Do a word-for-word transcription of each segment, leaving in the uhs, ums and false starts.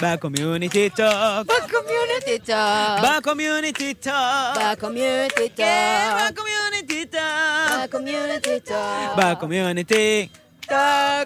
Ba-community talk. Ba-community talk. Ba-community talk. Ba-community talk. Yeah, ba-community talk. Ba-community talk. Ba-community talk.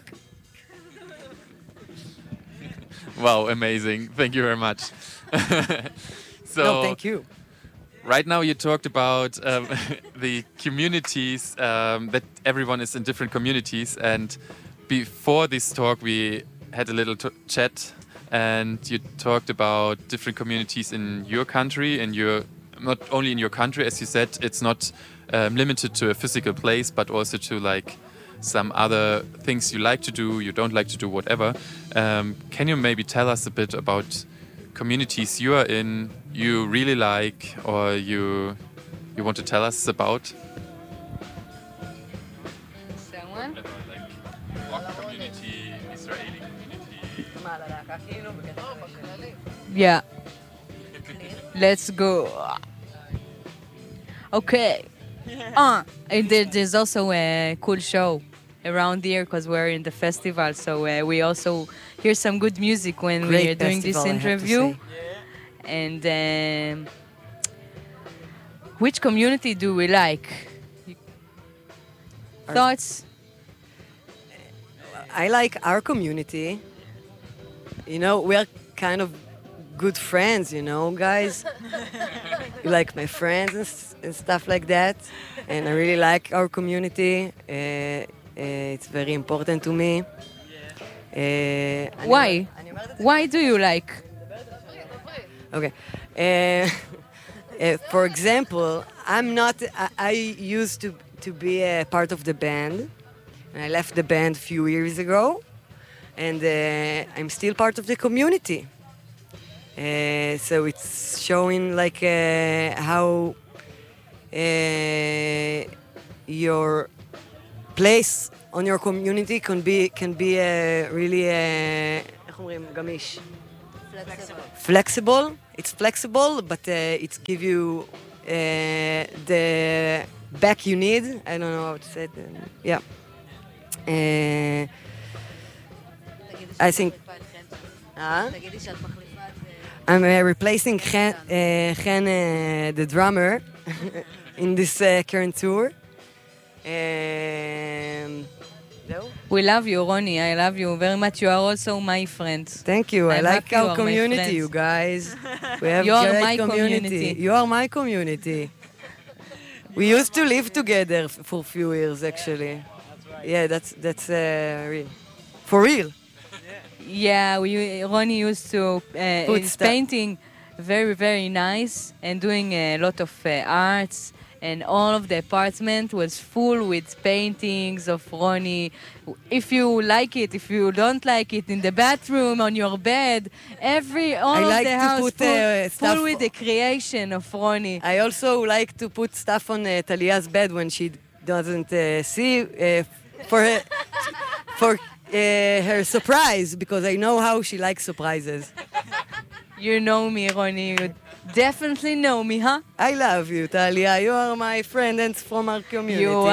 Wow, amazing. Thank you very much. So, no, thank you. Right now you talked about um, the communities, um, that everyone is in different communities, and before this talk we had a little t chat, and you talked about different communities in your country, and your not only in your country, as you said, it's not um, limited to a physical place, but also to like some other things you like to do, you don't like to do, whatever. Um, can you maybe tell us a bit about communities you are in, you really like, or you you want to tell us about? Someone? Like rock community, Israeli community. Yeah. Let's go. Okay. Uh, and there, there's also a cool show around here because we're in the festival, so uh, we also hear some good music when Great we're doing this festival, I have to interview. say. And um, which community do we like? Our- Thoughts? I like our community. You know, we're kind of good friends, you know, guys. You like my friends and, s- and stuff like that. And I really like our community. Uh, uh, it's very important to me. Uh, אני Why? אומר- אני אומרת את זה- Why do you like? Okay. Uh, uh, for example, I'm not. I, I used to to be a part of the band, and I left the band a few years ago, and uh, I'm still part of the community. Uh, so it's showing like uh, how uh, your place on your community can be can be uh, really uh, איך אומרים? גמיש. Flexible. It's flexible, but uh, it give you uh, the back you need. I don't know how to say it. Um, yeah. Uh, I think. Huh? I'm uh, replacing Chen, uh, Chen uh, the drummer, in this uh, current tour. Um, no? We love you, Ronnie. I love you very much. You are also my friend. Thank you. I I'm like happy you our are my community, friends. you guys. We have You are great my community. community. You are my community. We used to live together f- for a few years, actually. Yeah, that's that's uh, real. For real. Yeah, we Ronnie used to uh, Put is sta- painting very very nice and doing a lot of uh, arts, and all of the apartment was full with paintings of Ronnie. If you like it, if you don't like it, in the bathroom, on your bed, every all I of like the to house put, full, uh, full stuff- with the creation of Ronnie. I also like to put stuff on uh, Talia's bed when she doesn't uh, see uh, for her, for uh, her surprise, because I know how she likes surprises. You know me, Ronnie. You definitely know me, huh? I love you, Talia. You are my friend and from our community. You